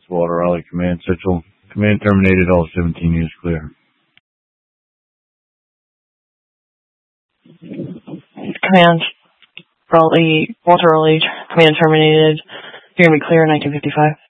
Walter Raleigh, Command Central. Command terminated, all 17 units clear. Command, Walter Raleigh, command terminated. You're going to be clear 1955.